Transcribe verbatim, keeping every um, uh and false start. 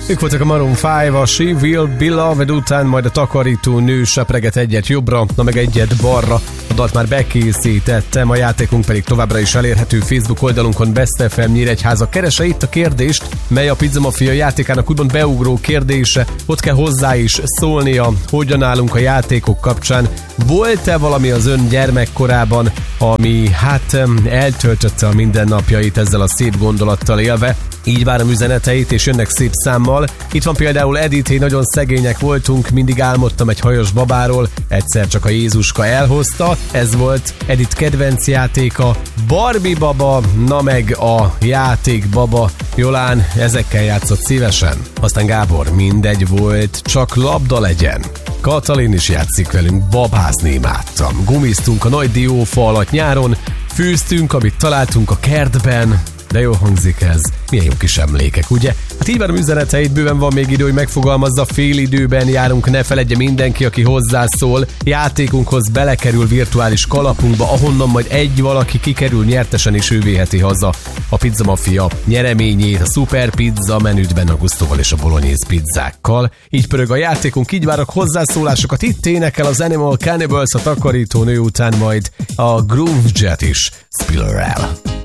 Ők voltak a Maroon öt, a She Will Be Loved után, majd a takarító nő sepreget egyet jobbra, na meg egyet balra. A dalt már bekészítettem, a játékunk pedig továbbra is elérhető Facebook oldalunkon Best ef em Nyíregyháza. Keresse itt a kérdést, mely a Pizza Mafia játékának úgymond beugró kérdése. Ott kell hozzá is szólnia, hogyan állunk a játékok kapcsán. Volt-e valami az ön gyermekkorában, ami hát eltöltötte a mindennapjait ezzel a szép gondolattal élve? Így várom üzeneteit, és jönnek szép számmal. Itt van például Edith, nagyon szegények voltunk, mindig álmodtam egy hajos babáról, egyszer csak a Jézuska elhozta. Ez volt Edith kedvenc játéka. Barbie baba, na meg a játék baba. Jolán ezekkel játszott szívesen. Aztán Gábor, mindegy volt, csak labda legyen. Katalin is játszik velünk, babázni imádtam. Gumiztunk a nagy diófa alatt nyáron, fűztünk, amit találtunk a kertben. De jó hangzik ez. Milyen jó kis emlékek, ugye? Hát így van üzeneteit, bőven van még idő, hogy megfogalmazza, fél időben járunk, ne feledje mindenki, aki hozzászól. Játékunkhoz belekerül virtuális kalapunkba, ahonnan majd egy valaki kikerül nyertesen, és ő véheti haza a Pizza Mafia nyereményét, a Super Pizza menüt a Gusztóval és a Bolognese pizzákkal. Így pörög a játékunk, így várok hozzászólásokat. Itt énekel az Animal Cannibals, a takarító nő után majd a Groove Jet is. Spiller el.